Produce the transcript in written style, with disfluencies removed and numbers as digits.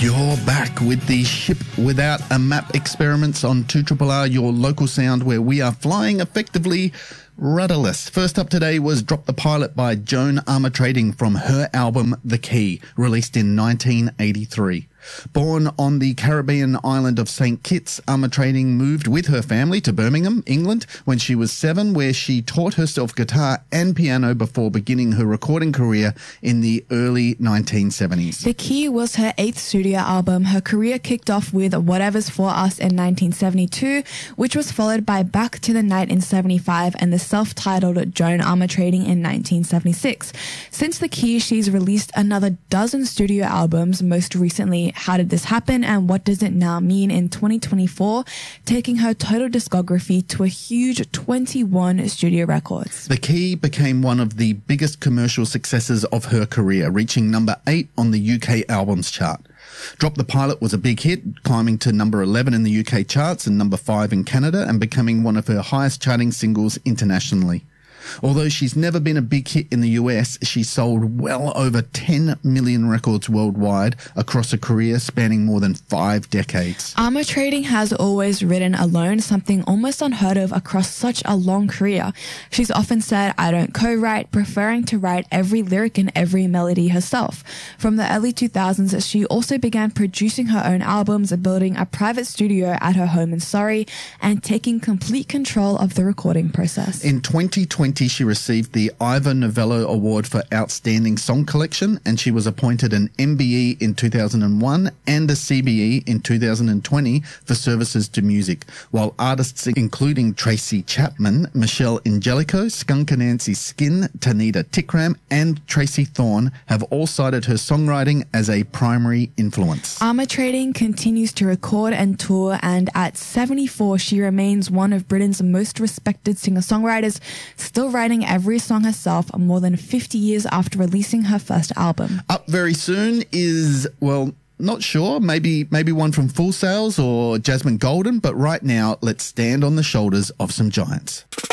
You're back with the Ship Without a Map experiments on 2RRR, your local sound where we are flying effectively rudderless. First up today was Drop the Pilot by Joan Armatrading from her album The Key, released in 1983. Born on the Caribbean island of St. Kitts, Armatrading moved with her family to Birmingham, England, when she was 7, where she taught herself guitar and piano before beginning her recording career in the early 1970s. The Key was her 8th studio album. Her career kicked off with Whatever's For Us in 1972, which was followed by Back to the Night in 75 and the self-titled Joan Armatrading in 1976. Since The Key, she's released another dozen studio albums, most recently How Did This Happen and What Does It Now Mean in 2024, taking her total discography to a huge 21 studio records. The Key became one of the biggest commercial successes of her career, reaching number 8 on the UK albums chart. Drop the Pilot was a big hit, climbing to number 11 in the UK charts and number 5 in Canada and becoming one of her highest charting singles internationally. Although she's never been a big hit in the US, she sold well over 10 million records worldwide across a career spanning more than 5 decades. Armatrading has always written alone, something almost unheard of across such a long career. She's often said, "I don't co-write," preferring to write every lyric and every melody herself. From the early 2000s, she also began producing her own albums, building a private studio at her home in Surrey, and taking complete control of the recording process. In 2020, she received the Ivor Novello Award for Outstanding Song Collection, and she was appointed an MBE in 2001 and a CBE in 2020 for services to music, while artists including Tracy Chapman, Michelle Angelico, Skunk Anansi Skin, Tanita Tikram, and Tracy Thorn have all cited her songwriting as a primary influence. Armatrading continues to record and tour, and at 74, she remains one of Britain's most respected singer-songwriters, still writing every song herself more than 50 years after releasing her first album. Up very soon is, well, not sure, maybe one from Full Sails or Jasmine Golden, but right now let's stand on the shoulders of some giants.